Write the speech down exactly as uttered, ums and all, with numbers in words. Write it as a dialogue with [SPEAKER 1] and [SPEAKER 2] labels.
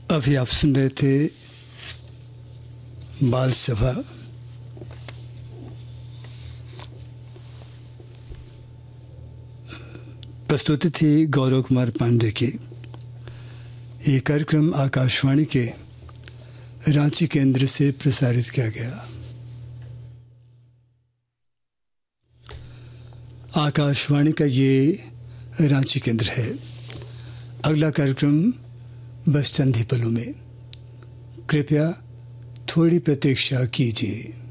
[SPEAKER 1] अभी आप सुन रहे थे बाल सभा। प्रस्तुति थी गौरव कुमार पांडे की। ये कार्यक्रम आकाशवाणी के रांची केंद्र से प्रसारित किया गया। आकाशवाणी का ये रांची केंद्र है। अगला कार्यक्रम बस चंद ही पलों में। कृपया थोड़ी प्रतीक्षा कीजिए।